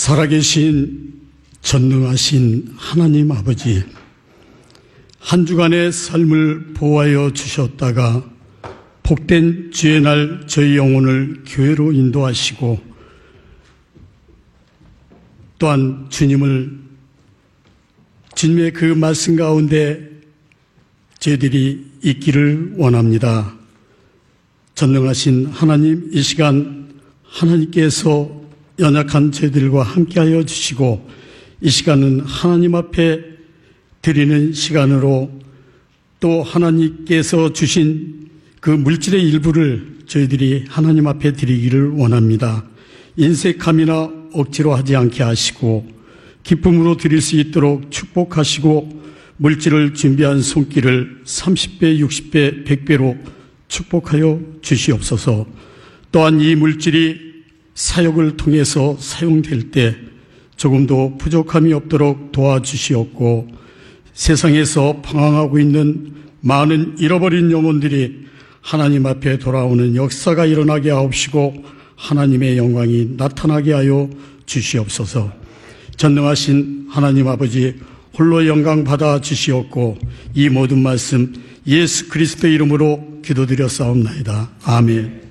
살아계신 전능하신 하나님 아버지, 한 주간의 삶을 보호하여 주셨다가 복된 주의 날 저희 영혼을 교회로 인도하시고 또한 주님의 그 말씀 가운데 저희들이 있기를 원합니다. 전능하신 하나님, 이 시간 하나님께서 연약한 저희들과 함께하여 주시고 이 시간은 하나님 앞에 드리는 시간으로 또 하나님께서 주신 그 물질의 일부를 저희들이 하나님 앞에 드리기를 원합니다. 인색함이나 억지로 하지 않게 하시고 기쁨으로 드릴 수 있도록 축복하시고 물질을 준비한 손길을 30배, 60배, 100배로 축복하여 주시옵소서. 또한 이 물질이 사역을 통해서 사용될 때 조금도 부족함이 없도록 도와주시옵고 세상에서 방황하고 있는 많은 잃어버린 영혼들이 하나님 앞에 돌아오는 역사가 일어나게 하옵시고 하나님의 영광이 나타나게 하여 주시옵소서. 전능하신 하나님 아버지, 홀로 영광 받아 주시옵고 이 모든 말씀 예수 그리스도의 이름으로 기도드려 싸움나이다. 아멘.